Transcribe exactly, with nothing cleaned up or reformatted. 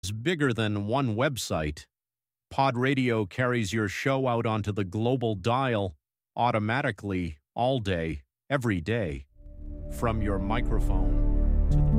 is bigger than one website. Pod Radio carries your show out onto the global dial automatically all day, every day, from your microphone to the